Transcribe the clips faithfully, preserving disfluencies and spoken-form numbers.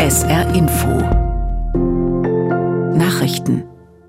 S R Info Nachrichten.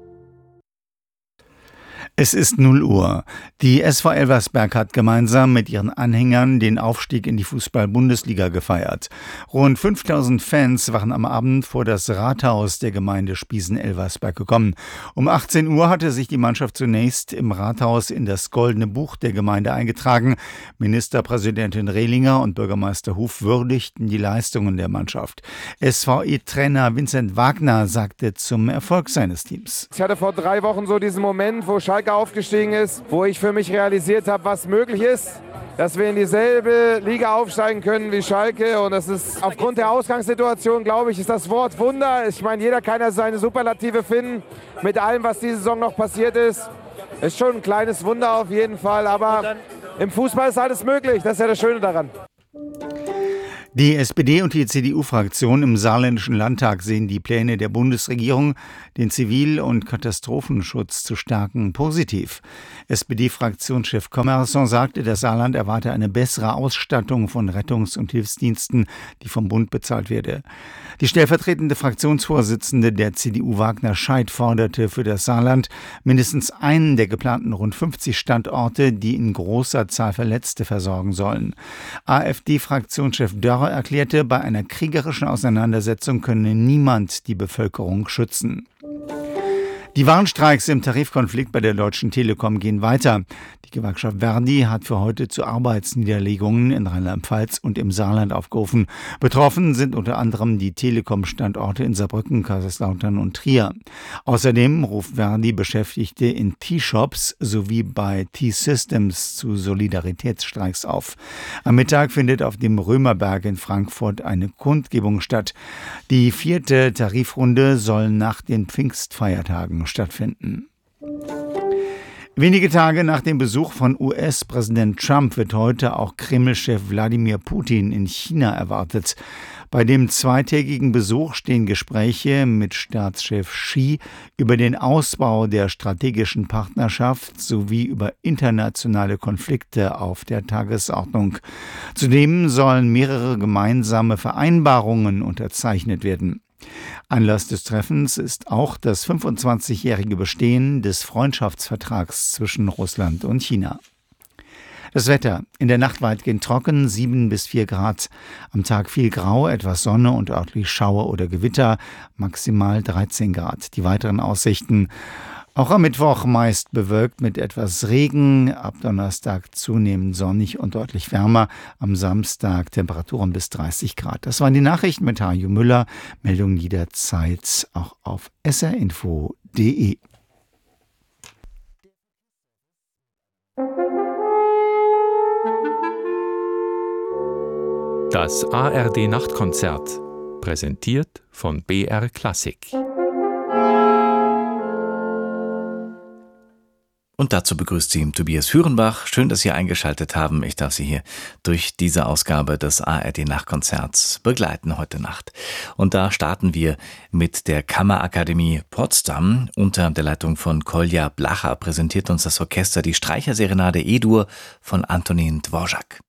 Es ist null Uhr. Die S V Elversberg hat gemeinsam mit ihren Anhängern den Aufstieg in die Fußball-Bundesliga gefeiert. Rund fünftausend Fans waren am Abend vor das Rathaus der Gemeinde Spiesen-Elversberg gekommen. Um achtzehn Uhr hatte sich die Mannschaft zunächst im Rathaus in das Goldene Buch der Gemeinde eingetragen. Ministerpräsidentin Rehlinger und Bürgermeister Huf würdigten die Leistungen der Mannschaft. S V E-Trainer Vincent Wagner sagte zum Erfolg seines Teams: Ich hatte vor drei Wochen so diesen Moment, wo Schalke aufgestiegen ist, wo ich für mich realisiert habe, was möglich ist, dass wir in dieselbe Liga aufsteigen können wie Schalke, und das ist aufgrund der Ausgangssituation, glaube ich, ist das Wort Wunder. Ich meine, jeder kann ja seine Superlative finden mit allem, was diese Saison noch passiert ist. Ist schon ein kleines Wunder auf jeden Fall, aber im Fußball ist alles möglich, das ist ja das Schöne daran. Die S P D und die C D U-Fraktion im Saarländischen Landtag sehen die Pläne der Bundesregierung, den Zivil- und Katastrophenschutz zu stärken, positiv. S P D-Fraktionschef Commerson sagte, das Saarland erwarte eine bessere Ausstattung von Rettungs- und Hilfsdiensten, die vom Bund bezahlt werde. Die stellvertretende Fraktionsvorsitzende der C D U, Wagner Scheidt, forderte für das Saarland mindestens einen der geplanten rund fünfzig Standorte, die in großer Zahl Verletzte versorgen sollen. AfD-Fraktionschef Dörr erklärte, bei einer kriegerischen Auseinandersetzung könne niemand die Bevölkerung schützen. Die Warnstreiks im Tarifkonflikt bei der Deutschen Telekom gehen weiter. Die Gewerkschaft Verdi hat für heute zu Arbeitsniederlegungen in Rheinland-Pfalz und im Saarland aufgerufen. Betroffen sind unter anderem die Telekom-Standorte in Saarbrücken, Kaiserslautern und Trier. Außerdem ruft Verdi Beschäftigte in T-Shops sowie bei T-Systems zu Solidaritätsstreiks auf. Am Mittag findet auf dem Römerberg in Frankfurt eine Kundgebung statt. Die vierte Tarifrunde soll nach den Pfingstfeiertagen stattfinden. Wenige Tage nach dem Besuch von U S-Präsident Trump wird heute auch Kreml-Chef Wladimir Putin in China erwartet. Bei dem zweitägigen Besuch stehen Gespräche mit Staatschef Xi über den Ausbau der strategischen Partnerschaft sowie über internationale Konflikte auf der Tagesordnung. Zudem sollen mehrere gemeinsame Vereinbarungen unterzeichnet werden. Anlass des Treffens ist auch das fünfundzwanzigjährige Bestehen des Freundschaftsvertrags zwischen Russland und China. Das Wetter: in der Nacht weitgehend trocken, sieben bis vier Grad. Am Tag viel Grau, etwas Sonne und örtlich Schauer oder Gewitter, maximal dreizehn Grad. Die weiteren Aussichten: auch am Mittwoch meist bewölkt mit etwas Regen, ab Donnerstag zunehmend sonnig und deutlich wärmer, am Samstag Temperaturen bis dreißig Grad. Das waren die Nachrichten mit Hajo Müller, Meldung jederzeit auch auf s r info punkt d e. Das A R D-Nachtkonzert, präsentiert von B R Klassik. Und dazu begrüßt Sie Tobias Führenbach. Schön, dass Sie eingeschaltet haben. Ich darf Sie hier durch diese Ausgabe des A R D-Nachtkonzerts begleiten heute Nacht. Und da starten wir mit der Kammerakademie Potsdam. Unter der Leitung von Kolja Blacher präsentiert uns das Orchester die Streicherserenade E-Dur von Antonin Dvorak.